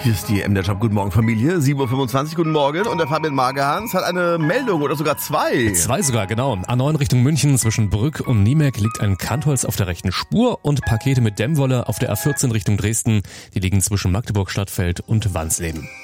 Hier ist die MDR Job. Guten Morgen, Familie. 7.25 Uhr, guten Morgen. Und der Fabian Magehans hat eine Meldung oder sogar zwei. Zwei sogar, genau. A9 Richtung München zwischen Brück und Niemerk liegt ein Kantholz auf der rechten Spur und Pakete mit Dämmwolle auf der A14 Richtung Dresden. Die liegen zwischen Magdeburg Stadtfeld und Wansleben.